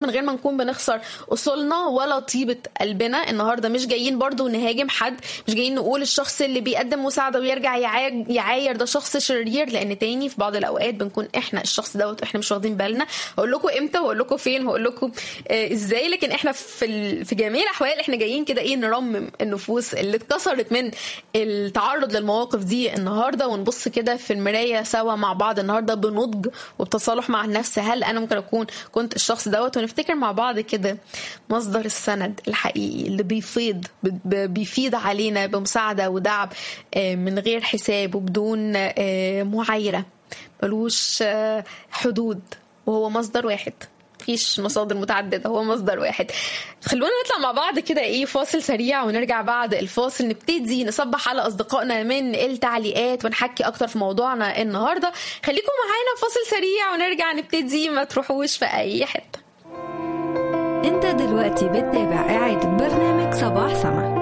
من غير ما نكون بنخسر أصولنا ولا طيبة قلبنا. النهاردة مش جايين برضو نهاجم حد، مش جايين نقول الشخص اللي بيقدم مساعدة ويرجع يعاير ده شخص شرير، لأن تاني في بعض الأوقات بنكون إحنا الشخص دوت وإحنا مش واخدين بالنا. هقول لكم إمتى وهقول لكم فين وهقول لكم إزاي، لكن إحنا في جميع الأحوال إحنا جايين كده إيه نرمم النفوس اللي اتكسرت من التعرض للمواقف دي النهاردة، ونبص كده في المراية سوا مع بعض النهاردة بنضج وبتصالح مع النفس. هل أنا ممكن أكون كنت الشخص دوت؟ ونفتكر مع بعض كده مصدر السند الحقيقي اللي بيفيض علينا بمساعدة ودعم من غير حساب وبدون معايرة، ملوش حدود، وهو مصدر واحد، مفيش مصادر متعددة، هو مصدر واحد. خلونا نطلع مع بعض كده ايه فاصل سريع، ونرجع بعد الفاصل نبتدي نصبح على أصدقائنا من التعليقات ونحكي أكتر في موضوعنا النهاردة. خليكم معانا فاصل سريع ونرجع نبتدي، ما تروحوش في أي حتة. انت دلوقتي بتتابع إعادة برنامج صباح سما.